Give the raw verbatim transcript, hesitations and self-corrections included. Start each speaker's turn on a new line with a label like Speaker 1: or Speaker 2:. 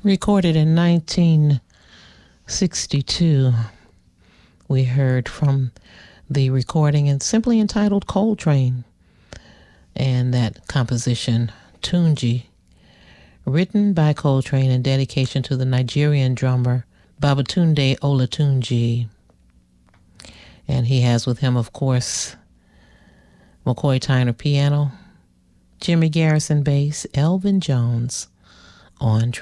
Speaker 1: Recorded in nineteen sixty-two, we heard from the recording and simply entitled Coltrane, and that composition, Tunji, written by Coltrane in dedication to the Nigerian drummer Babatunde Olatunji. And he has with him, of course, McCoy Tyner piano, Jimmy Garrison bass, Elvin Jones on